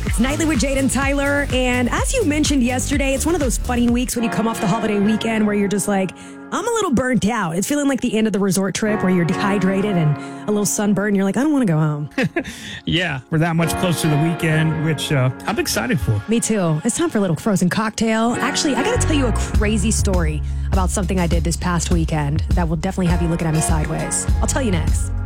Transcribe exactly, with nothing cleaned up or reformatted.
It's Nightly with Jade and Tyler. And as you mentioned yesterday, it's one of those funny weeks when you come off the holiday weekend where you're just like, I'm a little burnt out. It's feeling like the end of the resort trip where you're dehydrated and a little sunburned. You're like, I don't want to go home. Yeah, we're that much closer to the weekend, which uh, I'm excited for. Me too. It's time for a little frozen cocktail. Actually, I got to tell you a crazy story about something I did this past weekend that will definitely have you looking at me sideways. I'll tell you next.